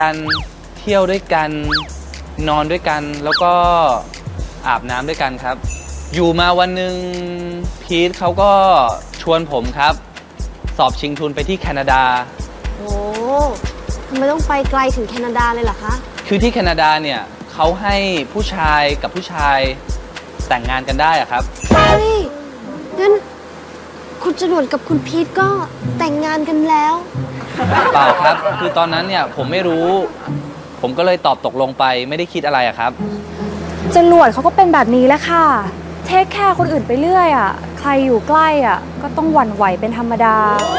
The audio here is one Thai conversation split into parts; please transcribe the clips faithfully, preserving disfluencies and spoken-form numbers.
กันเที่ยวด้วยกันนอนด้วยกันแล้วก็อาบน้ำด้วยกันครับอยู่มาวันหนึ่งพีทเขาก็ชวนผมครับสอบชิงทุนไปที่แคนาดาโอ้ทำไมต้องไปไกลถึงแคนาดาเลยล่ะคะคือที่แคนาดาเนี่ยเขาให้ผู้ชายกับผู้ชายแต่งงานกันได้อะครับเฮ้ยงั้นคุณจรวดกับคุณพีทก็แต่งงานกันแล้วเปล่าครับคือตอนนั้นเนี่ยผมไม่รู้ผมก็เลยตอบตกลงไปไม่ได้คิดอะไรอะครับจรวดเขาก็เป็นแบบนี้แหละค่ะเทคแคร์คนอื่นไปเรื่อยอ่ะใครอยู่ใกล้อ่ะก็ต้องหวั่นไหวเป็นธรรมดา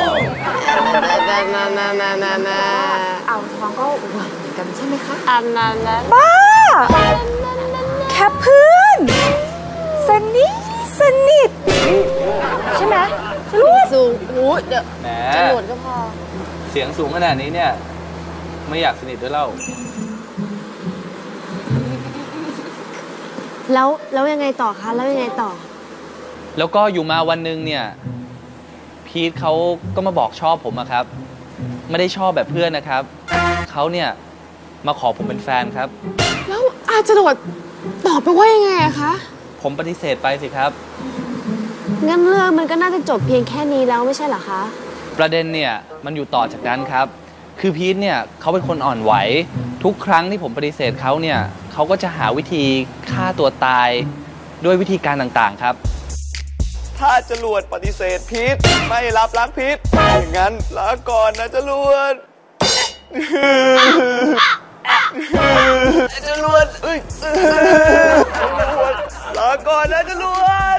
เอาท้องก็หวั่นกันใช่ไหมคะอันนั้นบ้าแค่เพื่อนสนิทสนิทใช่ไหมจรวดสูงโอ้ยเดี๋ยวจรวดก็พอเสียงสูงขนาดนี้เนี่ยไม่อยากสนิทด้วยเล่าแล้วแล้วยังไงต่อคะแล้วยังไงต่อแล้วก็อยู่มาวันหนึ่งเนี่ยพีทเขาก็มาบอกชอบผมอะครับไม่ได้ชอบแบบเพื่อนนะครับเขาเนี่ยมาขอผมเป็นแฟนครับแล้วอาจรวดตอบไปว่ายังไงอะคะผมปฏิเสธไปสิครับงั้นเรื่องมันก็น่าจะจบเพียงแค่นี้แล้วไม่ใช่เหรอคะประเด็นเนี่ยมันอยู่ต่อจากนั้นครับคือพีทเนี่ยเขาเป็นคนอ่อนไหวทุกครั้งที่ผมปฏิเสธเขาเนี่ยเขาก็จะหาวิธีฆ่าตัวตายด้วยวิธีการต่างๆครับถ้าจรวดปฏิเสธพีทไม่รับรักพีทอย่างนั้นลาก่อนนะจรวดจรวดเอ้ยลาก่อนนะจรวด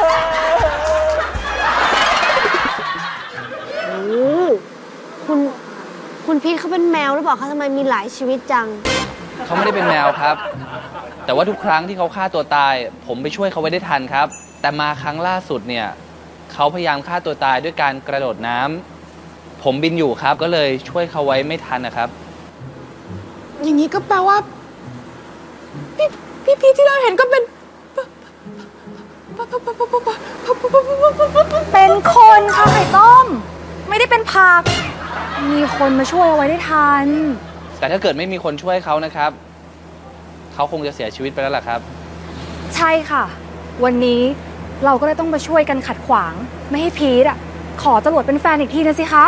คุณคุณพีทเขาเป็นแมวหรือเปล่าคะทำไมมีหลายชีวิตจังเขาไม่ได้เป็นแมวครับแต่ว่าทุกครั้งที่เขาฆ่าตัวตายผมไปช่วยเขาไว้ได้ทันครับแต่มาครั้งล่าสุดเนี่ยเขาพยายามฆ่าตัวตายด้วยการกระโดดน้ำผมบินอยู่ครับก็เลยช่วยเขาไว้ไม่ทันนะครับอย่างนี้ก็แปลว่าพี่พี่พีทที่เราเห็นก็เป็นเป็นคนค่ะไข่ต้มไม่ได้เป็นผักมีคนมาช่วยเอาไว้ได้ทันแต่ถ้าเกิดไม่มีคนช่วยเขานะครับเขาคงจะเสียชีวิตไปแล้วล่ะครับใช่ค่ะวันนี้เราก็เลยต้องมาช่วยกันขัดขวางไม่ให้พีทอ่ะขอจรวดเป็นแฟนอีกทีนะสิคะ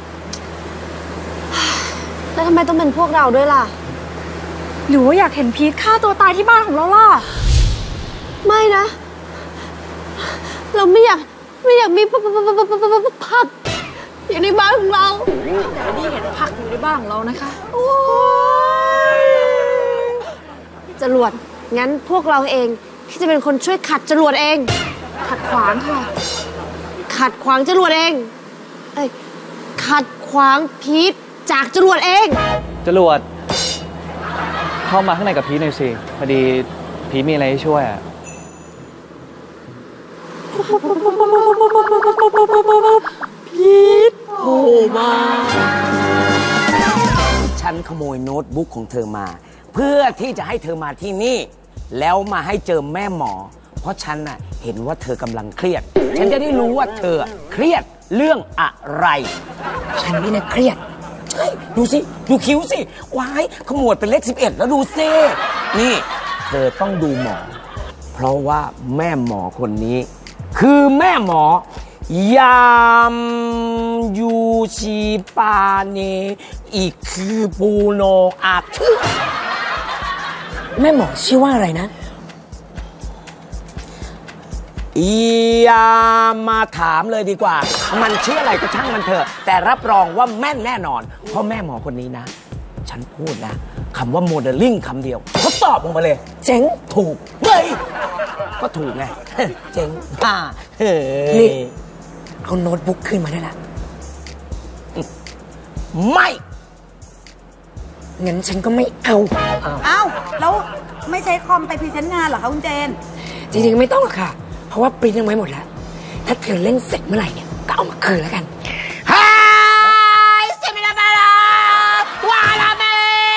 แล้วทำไมต้องเป็นพวกเราด้วยล่ะหรือว่าอยากเห็นพีทฆ่าตัวตายที่บ้านของเราล่ะไม่นะเราไม่อยากไม่อยากมีผักอยู่ในบ้านของเราแต่นี่เห็นผักอยู่ในบ้านของเรานะคะโอ้ยจรวดงั้นพวกเราเองที่จะเป็นคนช่วยขัดจรวดเองขัดขวางค่ะขัดขวางจรวดเองเอ้ยขัดขวางพีทจากจรวดเองจรวดเข้ามาข้างในกับพีทหน่อยสิพอดีพีทมีอะไรให้ช่วยอ่ะพีทโผล่มาฉันขโมยโน้ตบุ๊กของเธอมาเพื่อที่จะให้เธอมาที่นี่แล้วมาให้เจอแม่หมอเพราะฉันน่ะเห็นว่าเธอกำลังเครียดฉันจะได้รู้ว่าเธอเครียดเรื่องอะไรฉันนี่นะเครียดใช่ดูสิดูคิ้วสิวายขมวดเป็นเลขสิบเอ็ดแล้วดูซินี่เธอต้องดูหมอเพราะว่าแม่หมอคนนี้คือแม่หมอยามยูชิปาเนอีกคือปูโนอาทึแม่หมอชื่อว่าอะไรนะอย่ามาถามเลยดีกว่ามันชื่ออะไรก็ช่างมันเถอะแต่รับรองว่าแม่นแน่นอนเพราะแม่หมอคนนี้นะฉันพูดนะคำว่าโมเดลลิ่งคำเดียวเขาตอบออกมาเลยเจ๋งถูกเฮ้ยก็ถูกไงเจ๋งฮ่าเฮ้ยเอาโน้ตบุ๊กขึ้นมาได้ละไม่งั้นฉันก็ไม่เอาอ้าวแล้วไม่ใช้คอมไปพรีเซนต์งานเหรอคะคุณเจนจริงๆไม่ต้องหรอกค่ะเพราะว่าปริ้นยังไว้หมดแล้วถ้าเธอเล่นเสร็จเมื่อไหร่เนี่ยก็เอามาคืนแล้วกันฮ่าเซมิลาบาลาวาลาเม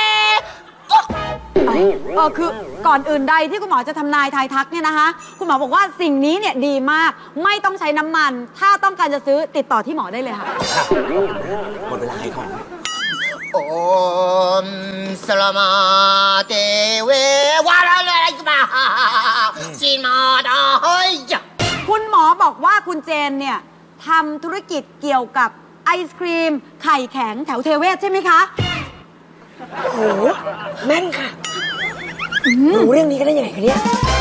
เออคือก่อนอื่นใดที่คุณหมอจะทำนายทายทักเนี่ยนะคะคุณหมอบอกว่าสิ่งนี้เนี่ยดีมากไม่ต้องใช้น้ำมันถ้าต้องการจะซื้อติดต่อที่หมอได้เลยค่ะหมดเวลาขายของโอมสลามาเตเววาระอะไรกันมาซีมาดาเฮ้ยคุณหมอบอกว่าคุณเจนเนี่ยทำธุรกิจเกี่ยวกับไอศครีม ไข่แข็งแถวเทเวศใช่ไหมคะโอ้โหแม่นค่ะรู้เรื่องนี้กันได้ยังไงคะเนี่ย